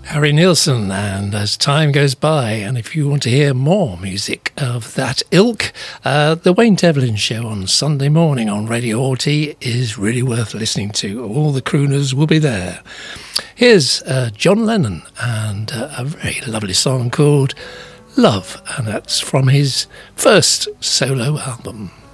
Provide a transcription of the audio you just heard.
Harry Nilsson, and as time goes by, and if you want to hear more music of that ilk, the Wayne Devlin Show on Sunday morning on Radio Horty is really worth listening to. All the crooners will be there. Here's John Lennon and a very lovely song called Love, and that's from his first solo album.